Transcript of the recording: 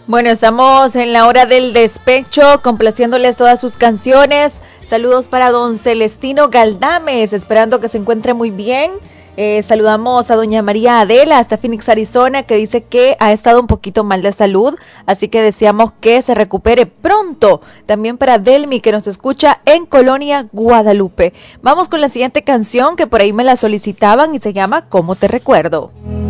Bueno, estamos en la hora del despecho, complaciéndoles todas sus canciones. Saludos para don Celestino Galdames, esperando que se encuentre muy bien. Saludamos a doña María Adela hasta Phoenix, Arizona, que dice que ha estado un poquito mal de salud, así que deseamos que se recupere pronto. También para Delmi, que nos escucha en Colonia Guadalupe. Vamos con la siguiente canción, que por ahí me la solicitaban y se llama ¿Cómo te recuerdo?